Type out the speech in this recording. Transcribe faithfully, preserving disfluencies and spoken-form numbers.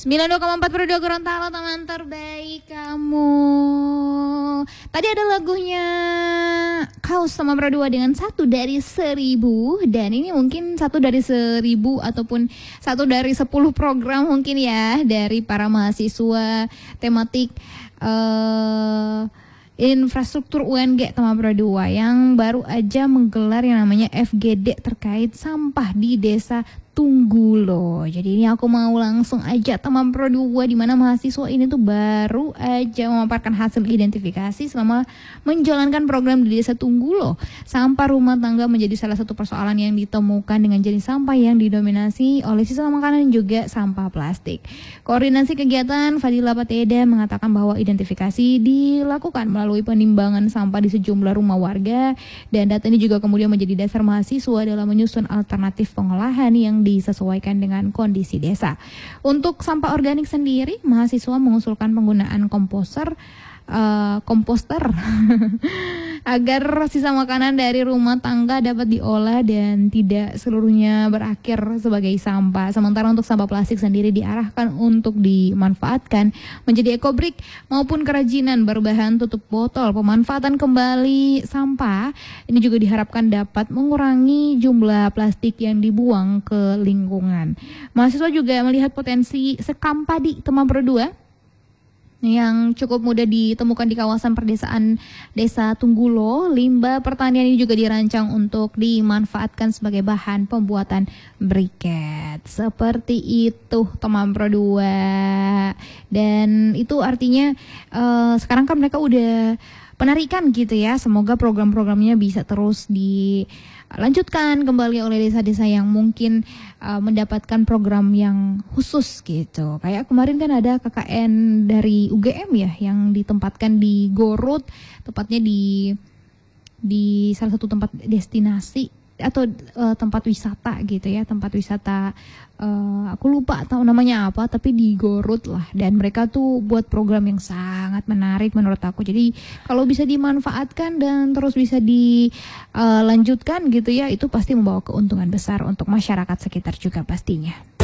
sembilan puluh dua koma empat Prodo Gorontalo, teman terbaik kamu. Tadi ada lagunya Kaos sama Pro dua dengan satu dari seribu. Dan ini mungkin satu dari seribu ataupun satu dari sepuluh program mungkin ya, dari para mahasiswa tematik uh, infrastruktur U N G Tama Pro dua yang baru aja menggelar yang namanya F G D terkait sampah di Desa Tunggulo. Jadi ini aku mau langsung aja Tama Pro dua, di mana mahasiswa ini tuh baru aja memaparkan hasil identifikasi selama menjalankan program di Desa Tunggulo. Sampah rumah tangga menjadi salah satu persoalan yang ditemukan dengan jenis sampah yang didominasi oleh sisa makanan dan juga sampah plastik. Koordinasi kegiatan Fadila Pateda mengatakan bahwa identifikasi dilakukan melalui penimbangan sampah di sejumlah rumah warga, dan data ini juga kemudian menjadi dasar mahasiswa dalam menyusun alternatif pengolahan yang disesuaikan dengan kondisi desa. Untuk sampah organik sendiri, mahasiswa mengusulkan penggunaan komposter uh, komposter agar sisa makanan dari rumah tangga dapat diolah dan tidak seluruhnya berakhir sebagai sampah. Sementara untuk sampah plastik sendiri diarahkan untuk dimanfaatkan menjadi ekobrik maupun kerajinan berbahan tutup botol. Pemanfaatan kembali sampah ini juga diharapkan dapat mengurangi jumlah plastik yang dibuang ke lingkungan. Mahasiswa juga melihat potensi sekam padi Tama Pro dua yang cukup mudah ditemukan di kawasan perdesaan Desa Tunggulo. Limbah pertanian ini juga dirancang untuk dimanfaatkan sebagai bahan pembuatan briket. Seperti itu teman Pro dua. Dan itu artinya uh, sekarang kan mereka udah penarikan gitu ya. Semoga program-programnya bisa terus dilanjutkan kembali oleh desa-desa yang mungkin uh, mendapatkan program yang khusus gitu. Kayak kemarin kan ada K K N dari U G M ya yang ditempatkan di Gorut, tepatnya di di salah satu tempat destinasi atau uh, tempat wisata gitu ya, tempat wisata uh, aku lupa tahu namanya apa, tapi di Gorut lah. Dan mereka tuh buat program yang sangat menarik menurut aku. Jadi kalau bisa dimanfaatkan dan terus bisa dilanjutkan uh, gitu ya, itu pasti membawa keuntungan besar untuk masyarakat sekitar juga pastinya.